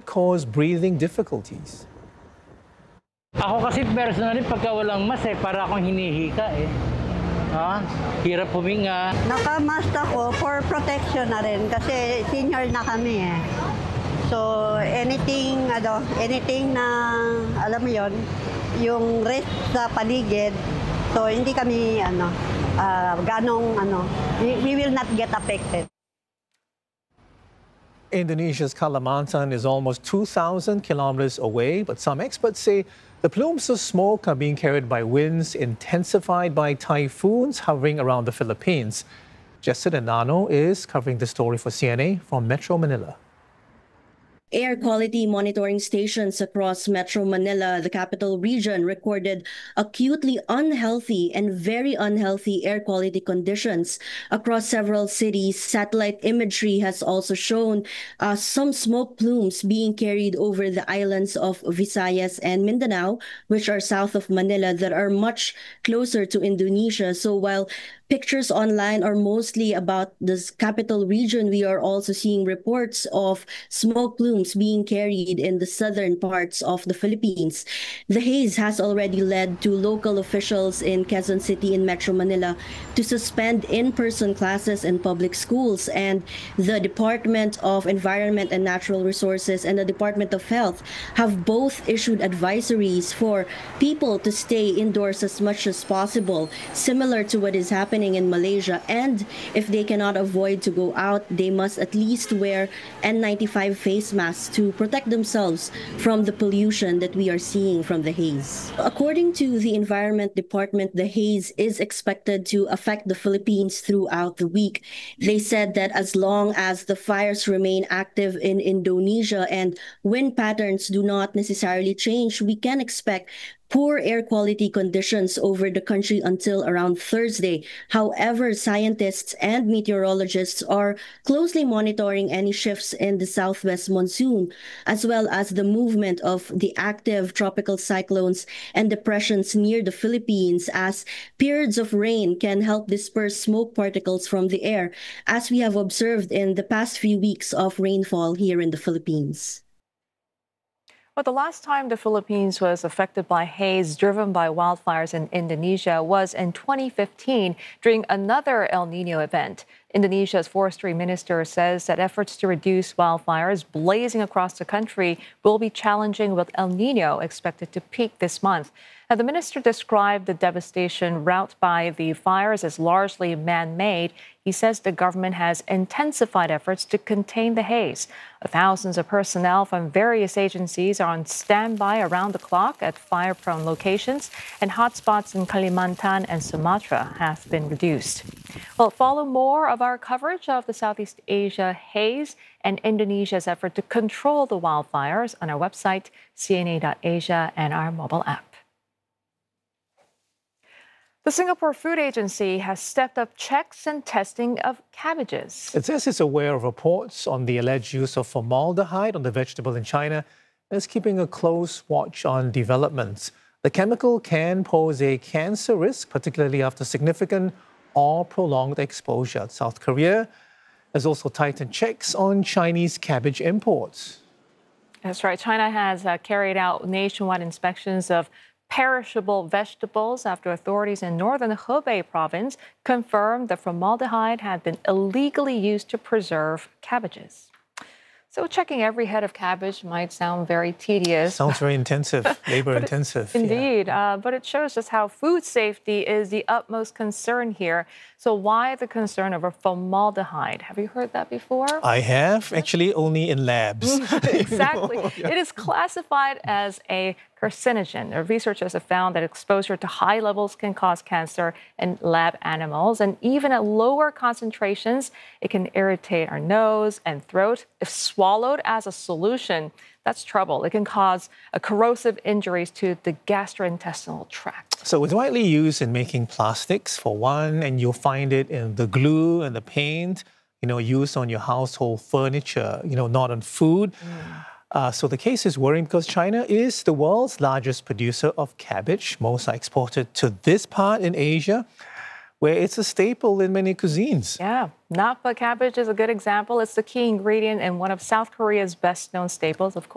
cause breathing difficulties. Ako kasi personally, pagka walang mask para akong hinihika Hirap huminga. Naka-mask ako for protection na rin kasi senior na kami So anything na alam mo yon, yung risk sa paligid, so hindi kami we will not get affected. Indonesia's Kalimantan is almost 2,000 kilometers away, but some experts say the plumes of smoke are being carried by winds intensified by typhoons hovering around the Philippines. Jessica Nano is covering the story for CNA from Metro Manila. Air quality monitoring stations across Metro Manila, the capital region, recorded acutely unhealthy and very unhealthy air quality conditions across several cities. Satellite imagery has also shown some smoke plumes being carried over the islands of Visayas and Mindanao, which are south of Manila, that are much closer to Indonesia. So while pictures online are mostly about this capital region, we are also seeing reports of smoke plumes being carried in the southern parts of the Philippines. The haze has already led to local officials in Quezon City and Metro Manila to suspend in-person classes in public schools, and the Department of Environment and Natural Resources and the Department of Health have both issued advisories for people to stay indoors as much as possible, similar to what is happening in Malaysia. And if they cannot avoid to go out, they must at least wear N95 face masks to protect themselves from the pollution that we are seeing from the haze. According to the Environment Department, the haze is expected to affect the Philippines throughout the week. They said that as long as the fires remain active in Indonesia and wind patterns do not necessarily change, we can expect poor air quality conditions over the country until around Thursday. However, scientists and meteorologists are closely monitoring any shifts in the southwest monsoon, as well as the movement of the active tropical cyclones and depressions near the Philippines, as periods of rain can help disperse smoke particles from the air, as we have observed in the past few weeks of rainfall here in the Philippines. Well, the last time the Philippines was affected by haze driven by wildfires in Indonesia was in 2015 during another El Nino event. Indonesia's forestry minister says that efforts to reduce wildfires blazing across the country will be challenging, with El Nino expected to peak this month. Now, the minister described the devastation wrought by the fires as largely man-made. He says the government has intensified efforts to contain the haze. Thousands of personnel from various agencies are on standby around the clock at fire-prone locations, and hotspots in Kalimantan and Sumatra have been reduced. Well, follow more of our coverage of the Southeast Asia haze and Indonesia's effort to control the wildfires on our website, cna.asia, and our mobile app. The Singapore Food Agency has stepped up checks and testing of cabbages. It says it's aware of reports on the alleged use of formaldehyde on the vegetable in China and is keeping a close watch on developments. The chemical can pose a cancer risk, particularly after significant or prolonged exposure. South Korea has also tightened checks on Chinese cabbage imports. That's right. China has carried out nationwide inspections of perishable vegetables after authorities in northern Hebei province confirmed that formaldehyde had been illegally used to preserve cabbages. So checking every head of cabbage might sound very tedious. Sounds very intensive, labor intensive. Indeed, but it shows just how food safety is the utmost concern here. So why the concern over formaldehyde? Have you heard that before? I have, actually only in labs. Exactly. It is classified as a carcinogen. Researchers have found that exposure to high levels can cause cancer in lab animals, and even at lower concentrations, it can irritate our nose and throat. If swallowed as a solution, that's trouble. It can cause corrosive injuries to the gastrointestinal tract. So it's widely used in making plastics, for one, and you'll find it in the glue and the paint, used on your household furniture, not on food. So the case is worrying because China is the world's largest producer of cabbage. Most are exported to this part in Asia, where it's a staple in many cuisines. Yeah, napa cabbage is a good example. It's the key ingredient in one of South Korea's best-known staples, of course.